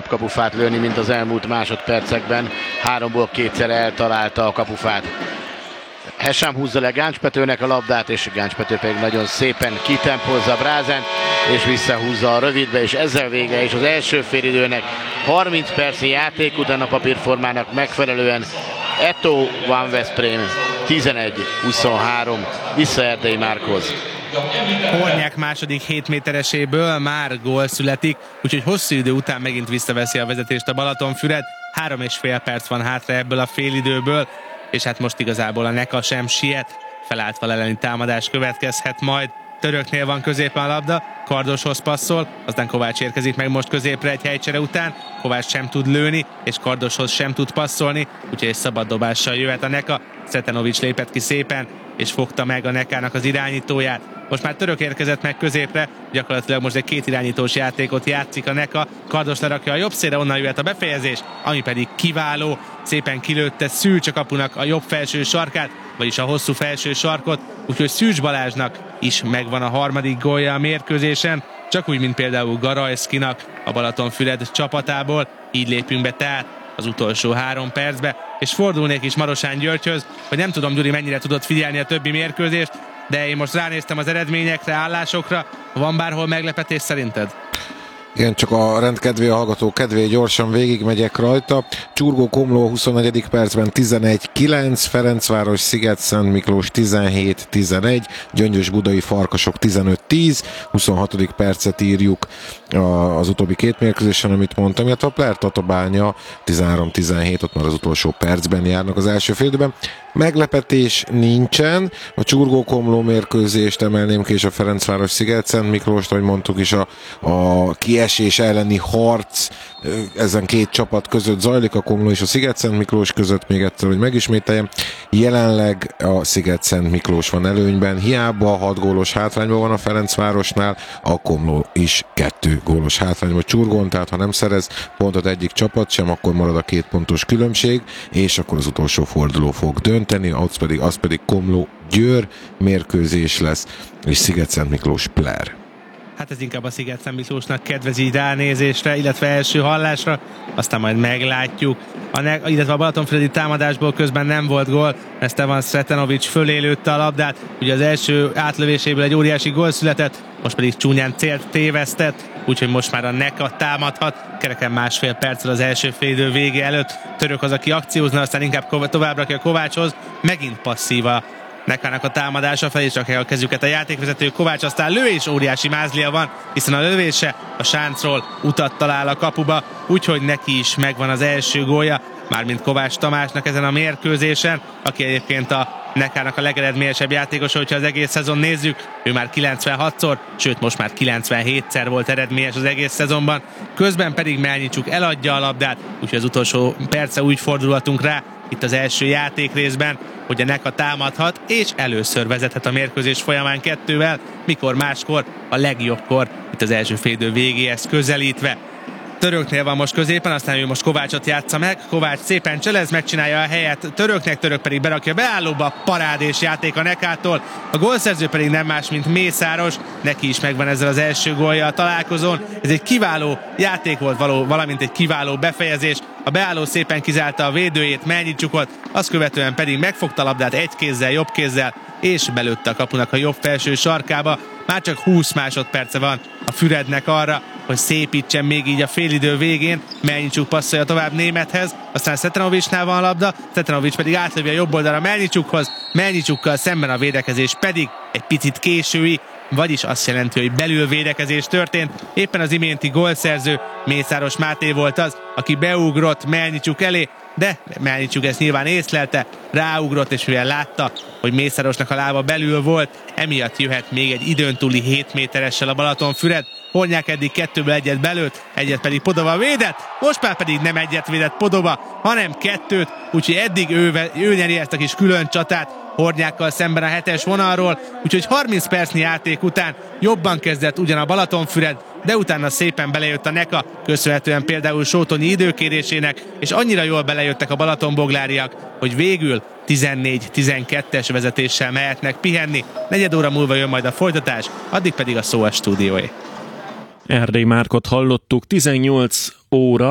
több kapufát lőni, mint az elmúlt másodpercekben. 3-ból 2-szer eltalálta a kapufát. Hesam húzza le Gáncs-Petőnek a labdát, és Gáncs-Pető pedig nagyon szépen kitempozza Brázent, és visszahúzza a rövidbe, és ezzel vége is az első félidőnek. 30 percnyi játék után a papírformának megfelelően Eto Van Veszprém 11-23 vissza Erdei Márkhoz. Hornyák második 7 métereséből már gól születik, úgyhogy hosszú idő után megint visszaveszi a vezetést a Balatonfüred. 3,5 perc van hátra ebből a félidőből, és hát most igazából a Neka sem siet, felálltva elleni támadás következhet majd. Töröknél van középen a labda, Kardoshoz passzol, aztán Kovács érkezik meg most középre egy helycsere után, Kovács sem tud lőni, és Kardoshoz sem tud passzolni, úgyhogy egy szabad dobással jöhet a Neka. Sretenovics lépett ki szépen, és fogta meg a Nekának az irányítóját. Most már Török érkezett meg középre, gyakorlatilag most egy két irányítós játékot játszik a Neka. Kardos lerakja a jobb szélre, onnan jöhet a befejezés, ami pedig kiváló. Szépen kilőtte Szűcs a kapunak a jobb felső sarkát, vagyis a hosszú felső sarkot, úgyhogy Szűcs Balázsnak is megvan a harmadik gólja a mérkőzésen, csak úgy, mint például Garajszkinak a Balatonfüred csapatából. Így lépünk be tehát az utolsó 3 percbe, és fordulnék is Marosán Györgyhöz, hogy nem tudom, Gyuri, mennyire tudott figyelni a többi mérkőzést, de én most ránéztem az eredményekre, állásokra. Van bárhol meglepetés szerinted? Igen, csak a rendkedvé, a hallgató kedvé gyorsan végigmegyek rajta. Csurgó Komló 24. percben 11-9, Ferencváros Sziget-Szent Miklós 17-11, Gyöngyös Budai Farkasok 15-10, 26. percet írjuk az utóbbi két mérkőzésen, amit mondtam, illetve a Player Tatabánya 13-17, ott már az utolsó percben járnak az első félidőben. Meglepetés nincsen, a Csurgó Komló mérkőzést emelném ki, és a Ferencváros Sziget-Szent Miklóst, ahogy mondtuk is, a kiesés elleni harc ezen két csapat között zajlik, a Komló és a Sziget-Szent Miklós között, még egyszer, hogy megismételjem. Jelenleg a Sziget-Szent Miklós van előnyben, hiába 6 gólos hátrányban van a Ferencvárosnál, a Komló is 2 gólos hátrányban Csurgón, tehát ha nem szerez pontot egyik csapat sem, akkor marad a 2 pontos különbség, és akkor az utolsó forduló fog dönteni, az pedig Komló Győr mérkőzés lesz, és Sziget-Szent Miklós Player. Hát ez inkább a Sziget-Szent Miklósnak kedvez így ránézésre, illetve első hallásra, aztán majd meglátjuk. Illetve a Balatonfüredi támadásból közben nem volt gól, Estevan Sretenovics fölélőtte a labdát, ugye az első átlövéséből egy óriási gól született, most pedig csúnyán célt tévesztett, úgyhogy most már a Neka támadhat, kereken másfél perccel az első félidő vége előtt. Török az, aki akciózna, aztán inkább tovább rakja Kovácshoz, megint passzíva Nekának a támadása, fel is rakja a kezüket a játékvezető, Kovács aztán lő, és óriási mázlia van, hiszen a lövése a sáncról utat talál a kapuba, úgyhogy neki is megvan az első gólja, mármint Kovács Tamásnak ezen a mérkőzésen, aki egyébként a Nekának a legeredményesebb játékos, hogyha az egész szezon nézzük, ő már 96-szor, sőt most már 97-szer volt eredményes az egész szezonban, közben pedig Melnyicsuk eladja a labdát, úgyhogy az utolsó perce úgy fordulhatunk rá, itt az első játékrészben, hogy a Neka támadhat, és először vezethet a mérkőzés folyamán 2-vel, mikor máskor a legjobbkor, itt az első félidő végéhez közelítve. Töröknél van most középen, aztán ő most Kovácsot játsza meg, Kovács szépen cselez, megcsinálja a helyet Töröknek, Török pedig berakja beállóba, parádés játék a Nekától, a gólszerző pedig nem más, mint Mészáros, neki is megvan ezzel az első gólja a találkozón, ez egy kiváló játék volt, valamint egy kiváló befejezés, a beálló szépen kizárta a védőjét, Melnyicsukot, azt követően pedig megfogta a labdát egy kézzel, jobb kézzel, és belőtte a kapunak a jobb felső sarkába. Már csak 20 másodperce van a Fürednek arra, hogy szépítsen még így a félidő végén. Melnyicsuk passzolja tovább Némethez, aztán Sretenovicsnál van a labda, Sretenovics pedig átlövi a jobb oldalra Melnyicsukhoz, Melnyicukkal szemben a védekezés pedig egy picit késői, vagyis azt jelenti, hogy belül védekezés történt. Éppen az iménti gólszerző Mészáros Máté volt az, aki beugrott Melnyicsuk elé, de Melnyicsuk ezt nyilván észlelte, ráugrott, és mivel látta, hogy Mészárosnak a lába belül volt, emiatt jöhet még egy időn túli 7 méteressel a Balatonfüred. Hornyák eddig 2-ből egyet belőtt, egyet pedig Podova védett, most már pedig nem egyet védett Podova, hanem 2-t, úgyhogy eddig ő nyeri ezt a kis külön csatát Hornyákkal szemben a 7-es vonalról, úgyhogy 30 percnyi játék után jobban kezdett ugyan a Balatonfüred, de utána szépen belejött a Neka, köszönhetően például Sótonyi időkérésének, és annyira jól belejöttek a balatonbogláriak, hogy végül 14-12-es vezetéssel mehetnek pihenni. Negyed óra múlva jön majd a folytatás, addig pedig a szó a stúdióé. Erdei Márkot hallottuk, 18 óra.